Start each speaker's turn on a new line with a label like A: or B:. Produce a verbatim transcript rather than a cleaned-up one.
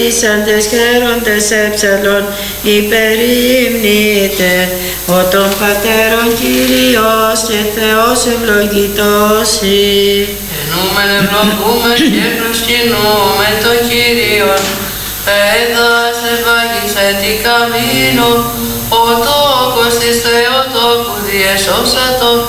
A: Ήσαντες χαίροντες εψαλών υπερήμνητε, ο των Πατέρων Κύριος και Θεός ευλογητώσει.
B: Ενούμεν ευλογούμεν και προσκυνούμεν το Κύριον, παιδας ευάγησε την καμίνο, ο τόκος της Θεοτόκου διεσώσατο,